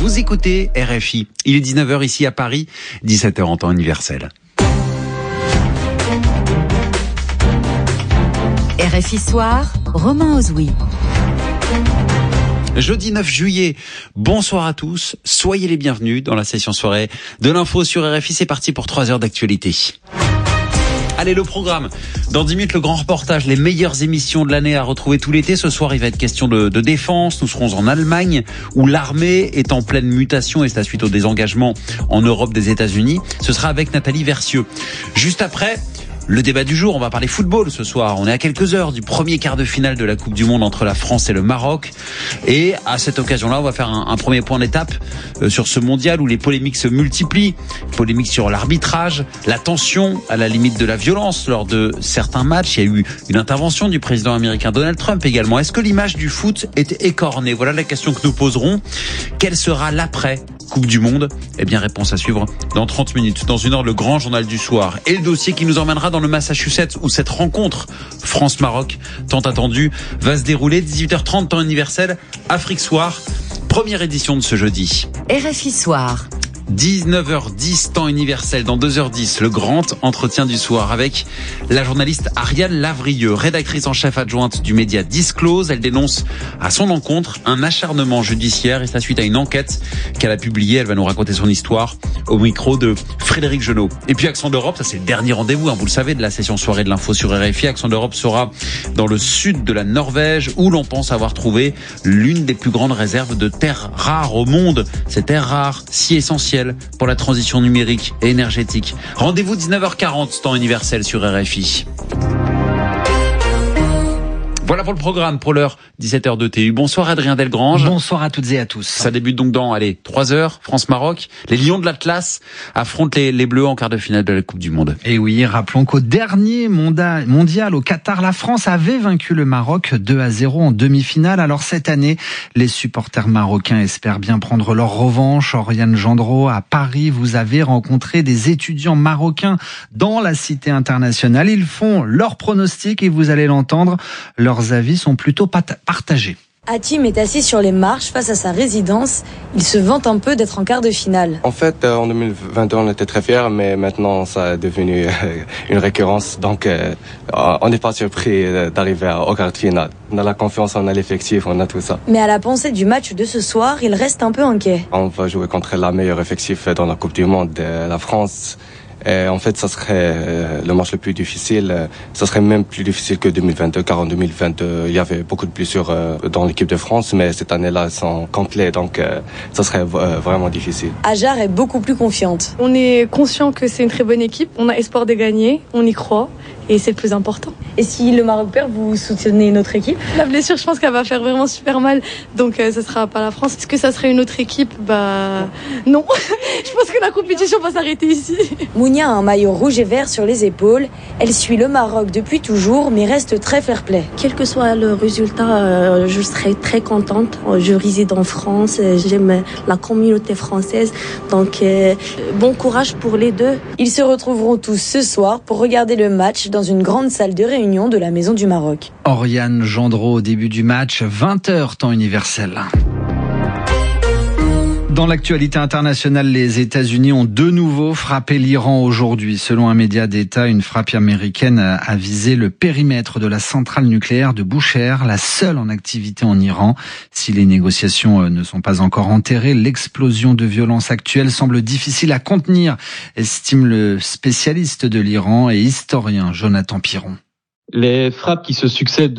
Vous écoutez RFI. Il est 19h ici à Paris, 17h en temps universel. RFI Soir, Romain Ozoui. Jeudi 9 juillet, bonsoir à tous, soyez les bienvenus dans la session soirée de l'info sur RFI. C'est parti pour 3 heures d'actualité. Allez, le programme. Dans 10 minutes, le grand reportage, les meilleures émissions de l'année à retrouver tout l'été. Ce soir, il va être question de défense. Nous serons en Allemagne, où l'armée est en pleine mutation et c'est à suite au désengagement en Europe des États-Unis. Ce sera avec Nathalie Versieux. Juste après, le débat du jour, on va parler football ce soir. On est à quelques heures du premier quart de finale de la Coupe du Monde entre la France et le Maroc. Et à cette occasion-là, on va faire un premier point d'étape sur ce mondial où les polémiques se multiplient. Polémiques sur l'arbitrage, la tension à la limite de la violence lors de certains matchs. Il y a eu une intervention du président américain Donald Trump également. Est-ce que l'image du foot est écornée? Voilà la question que nous poserons. Quel sera l'après Coupe du Monde? Eh bien, réponse à suivre dans 30 minutes. Dans une heure, le grand journal du soir et le dossier qui nous emmènera dans le Massachusetts où cette rencontre France-Maroc tant attendue va se dérouler. 18h30 temps universel, Afrique Soir, première édition de ce jeudi. RFI Soir. 19h10 temps universel, dans 2h10, le grand entretien du soir avec la journaliste Ariane Lavrieux, rédactrice en chef adjointe du média Disclose. Elle dénonce à son encontre un acharnement judiciaire et c'est suite à une enquête qu'elle a publiée. Elle va nous raconter son histoire au micro de Frédéric Genot. Et puis Accent d'Europe, ça c'est le dernier rendez-vous, vous le savez, de la session soirée de l'info sur RFI. Accent d'Europe sera dans le sud de la Norvège où l'on pense avoir trouvé l'une des plus grandes réserves de terres rares au monde. Ces terres rares, si essentielles pour la transition numérique et énergétique. Rendez-vous 19h40, temps universel sur RFI. Voilà pour le programme, pour l'heure 17h de TU. Bonsoir Adrien Delgrange. Bonsoir à toutes et à tous. Ça débute donc dans 3 heures, France-Maroc. Les Lions de l'Atlas affrontent les Bleus en quart de finale de la Coupe du Monde. Et oui, rappelons qu'au dernier mondial au Qatar, la France avait vaincu le Maroc 2-0 en demi-finale. Alors cette année, les supporters marocains espèrent bien prendre leur revanche. Oriane Gendreau, à Paris, vous avez rencontré des étudiants marocains dans la cité internationale. Ils font leurs pronostics et vous allez l'entendre, leurs avis sont plutôt partagés. Hatim est assis sur les marches face à sa résidence. Il se vante un peu d'être en quart de finale. En fait, en 2021, on était très fiers, mais maintenant, ça est devenu une récurrence. Donc, on n'est pas surpris d'arriver au quart de finale. On a la confiance, on a l'effectif, on a tout ça. Mais à la pensée du match de ce soir, il reste un peu inquiet. On va jouer contre la meilleure effectif dans la Coupe du Monde, la France. Et en fait, ça serait le match le plus difficile. Ça serait même plus difficile que 2022, car en 2022, il y avait beaucoup de blessures dans l'équipe de France, mais cette année-là, elles sont complètes, donc ça serait vraiment difficile. Ajar est beaucoup plus confiante. On est conscient que c'est une très bonne équipe. On a espoir de gagner, on y croit. Et c'est le plus important. Et si le Maroc perd, vous soutenez notre équipe? La blessure, je pense qu'elle va faire vraiment super mal. Donc, ça sera pas la France. Est-ce que ça serait une autre équipe? Non. Je pense que la compétition va s'arrêter ici. Mounia a un maillot rouge et vert sur les épaules. Elle suit le Maroc depuis toujours, mais reste très fair-play. Quel que soit le résultat, je serai très contente. Je réside en France. J'aime la communauté française. Donc, bon courage pour les deux. Ils se retrouveront tous ce soir pour regarder le match dans une grande salle de réunion de la Maison du Maroc. Oriane Gendreau au début du match, 20h temps universel. Dans l'actualité internationale, les États-Unis ont de nouveau frappé l'Iran aujourd'hui. Selon un média d'État, une frappe américaine a visé le périmètre de la centrale nucléaire de Bushehr, la seule en activité en Iran. Si les négociations ne sont pas encore enterrées, l'explosion de violence actuelle semble difficile à contenir, estime le spécialiste de l'Iran et historien Jonathan Piron. Les frappes qui se succèdent